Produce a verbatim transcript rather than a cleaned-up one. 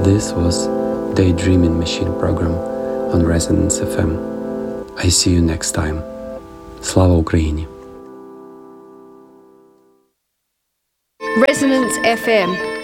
This was Daydreaming Machine program on Resonance F M. I see you next time. Slava Ukraini! Resonance F M.